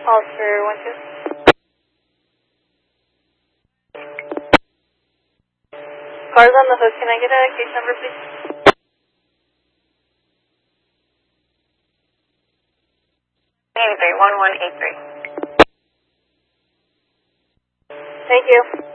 Hollister 1-2. Cars on the hook, can I get a case number, please? 1183. Thank you.